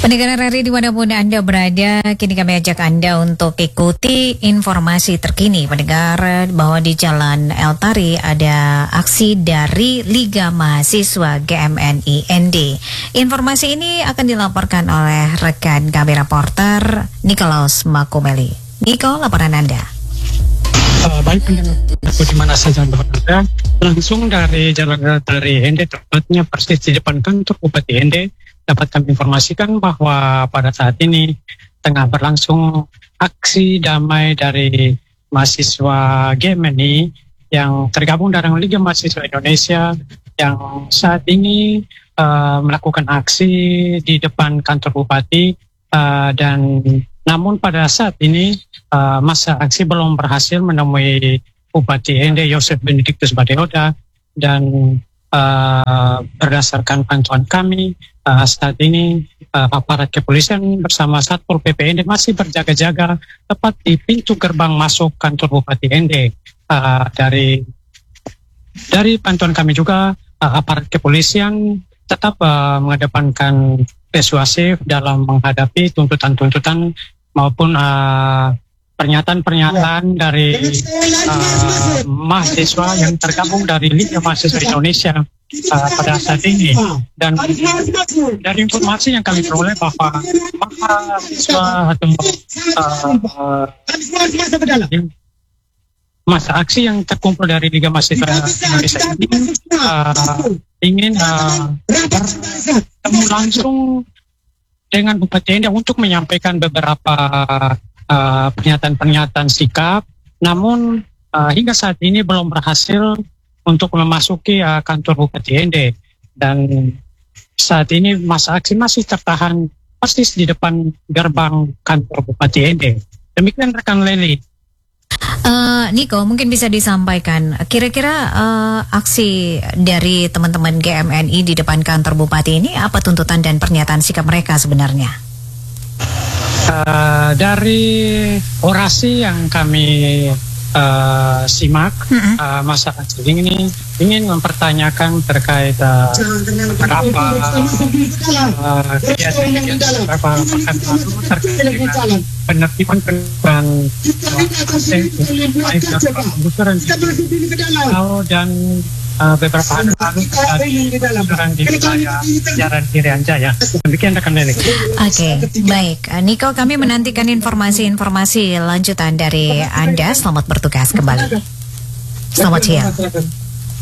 Pendengar RRI dimanapun Anda berada, kini kami ajak Anda untuk ikuti informasi terkini. Pendengar, bahwa di Jalan El Tari ada aksi dari Liga Mahasiswa GMNI ND. Informasi ini akan dilaporkan oleh rekan kami reporter Nikolaus Makumeli. Niko, laporan Anda. Baik pendengar di mana saja berada, langsung dari Jalan El Tari ND, tepatnya persis di depan kantor Bupati ND. Dapat kami informasikan bahwa pada saat ini tengah berlangsung aksi damai dari mahasiswa GMNI yang tergabung dalam Liga Mahasiswa Indonesia yang saat ini melakukan aksi di depan kantor Bupati, dan namun pada saat ini masa aksi belum berhasil menemui Bupati ND Yosef Benedictus Badeoda, dan berdasarkan pantauan kami saat ini aparat kepolisian bersama Satpol PP ND masih berjaga-jaga tepat di pintu gerbang masuk kantor Bupati ND. Dari pantauan kami juga aparat kepolisian tetap mengedepankan persuasif dalam menghadapi tuntutan-tuntutan maupun pernyataan-pernyataan dari mahasiswa yang tergabung dari Liga Mahasiswa Indonesia pada saat ini. Dan dari informasi yang kami peroleh bahwa mahasiswa atau masa aksi yang terkumpul dari Liga Mahasiswa Indonesia ini ingin bertemu langsung dengan Bupati ND untuk menyampaikan beberapa pernyataan-pernyataan sikap, namun hingga saat ini belum berhasil untuk memasuki kantor Bupati ND, dan saat ini masa aksi masih tertahan persis di depan gerbang kantor Bupati ND. Demikian rekan Leli. Niko, mungkin bisa disampaikan kira-kira aksi dari teman-teman GMNI di depan kantor Bupati ini apa tuntutan dan pernyataan sikap mereka sebenarnya? Dari orasi yang kami simak, masa aksi ini ingin mempertanyakan terkait beberapa kejadian beberapa pekan lalu terkait dengan penertiban dan beberapa hari lalu di wilayah Jalan Irian Jaya. Demikian rekan Leli. Oke, baik. Niko, kami menantikan informasi lanjutan dari Anda. Selamat bertugas kembali. Selamat siang.